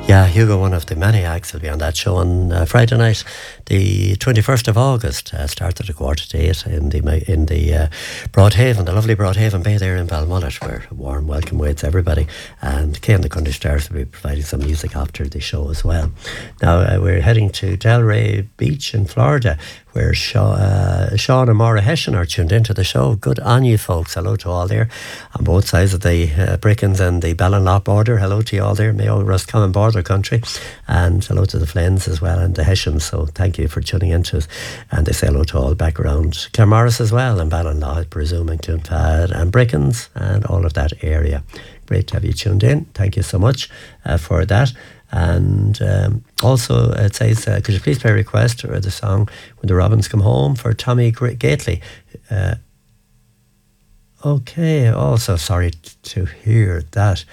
Yeah, Hugo, one of the many acts, will be on that show on Friday night, the 21st of August. Starts at 8:15 in the Broadhaven, the lovely Broadhaven Bay there in Balmullet, where a warm welcome waits everybody. And Kay and the Country Stars will be providing some music after the show as well. Now we're heading to Delray Beach in Florida, where Sean and Maura Hessian are tuned into the show. Good on you, folks. Hello to all there on both sides of the Brickens and the Ballinlough border. Hello to you all there, Mayo Roscommon border country. And hello to the Flynns as well and the Hessians. So thank you for tuning into us. And they say hello to all back around Claremorris as well, and Ballinlough, I presume, and Clonfad and Brickens and all of that area. Great to have you tuned in. Thank you so much for that. And also it says, could you please play a request or the song When the Robins Come Home for Tommy Gately? Okay, also sorry to hear that.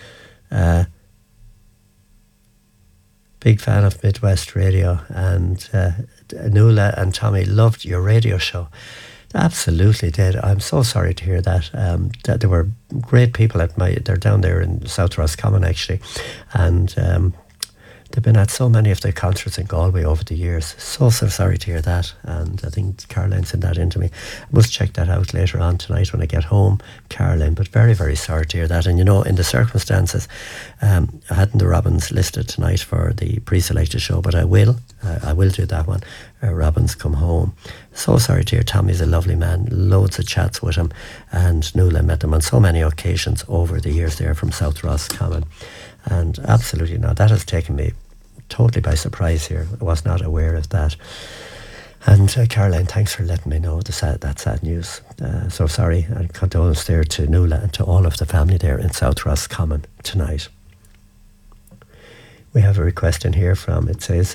Big fan of Midwest Radio, and Nuala and Tommy loved your radio show. Absolutely did. I'm so sorry to hear that. That there were great people they're down there in South Roscommon actually, and they've been at so many of the concerts in Galway over the years. So sorry to hear that. And I think Caroline sent that in to me. I must check that out later on tonight when I get home, Caroline. But very, very sorry to hear that. And you know, in the circumstances, I hadn't the Robins listed tonight for the pre-selected show, but I will do that one. Robins Come Home. So sorry to hear. Tommy's a lovely man. Loads of chats with him. And Nuala met them on so many occasions over the years there from South Roscommon. And absolutely not. That has taken me totally by surprise here. I was not aware of that. And Caroline, thanks for letting me know that sad news. So sorry, and condolence there to Nuala and to all of the family there in South Roscommon tonight. We have a request in here from, it says,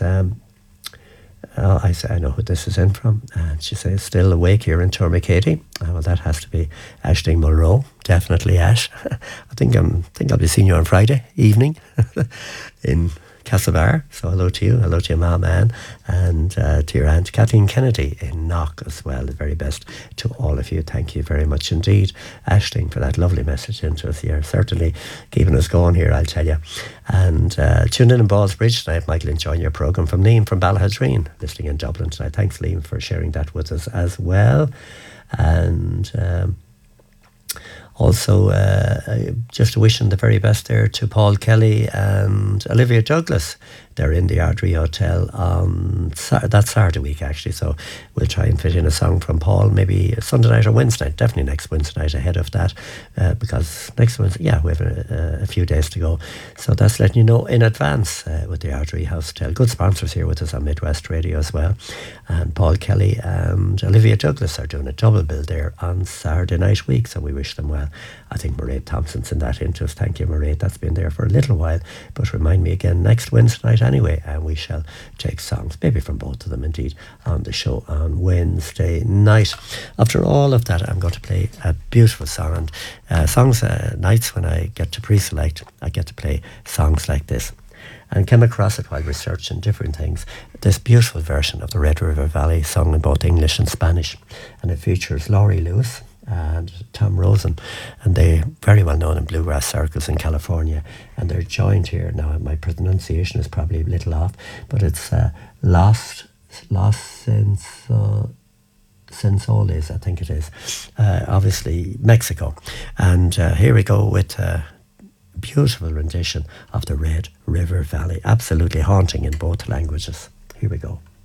I know who this is in from, and she says, still awake here in Tourmakeady. Well, that has to be Aisling Mulroe, definitely Ash. I think I'll be seeing you on Friday evening in Castlebar. So hello to you, hello to your mum Anne, and to your aunt Kathleen Kennedy in Knock as well. The very best to all of you. Thank you very much indeed, Aisling, for that lovely message into us here. Certainly keeping us going here, I'll tell you. And tune in Ballsbridge tonight, Michael, enjoying your programme from Liam from Ballahadreen, listening in Dublin tonight. Thanks, Liam, for sharing that with us as well. And also, just wishing the very best there to Paul Kelly and Olivia Douglas. They're in the Ardrey Hotel on that Saturday week, actually. So we'll try and fit in a song from Paul, maybe Sunday night or Wednesday night. Definitely next Wednesday night ahead of that, because next Wednesday, we have a few days to go. So that's letting you know in advance with the Ardrey Hotel. Good sponsors here with us on Midwest Radio as well. And Paul Kelly and Olivia Douglas are doing a double bill there on Saturday night week, so we wish them well. I think Mairead Thompson's in that into us. Thank you, Mairead. That's been there for a little while. But remind me again next Wednesday night anyway, and we shall take songs, maybe from both of them indeed, on the show on Wednesday night. After all of that, I'm going to play a beautiful song. And nights when I get to pre-select, I get to play songs like this. And came across it while researching different things. This beautiful version of the Red River Valley, sung in both English and Spanish. And it features Laurie Lewis and Tom Rosen, and they're very well known in bluegrass circles in California, and they're joined here now. My pronunciation is probably a little off, but it's Los Sensoles, I think it is, obviously Mexico. And here we go with a beautiful rendition of the Red River Valley, absolutely haunting in both languages. Here we go.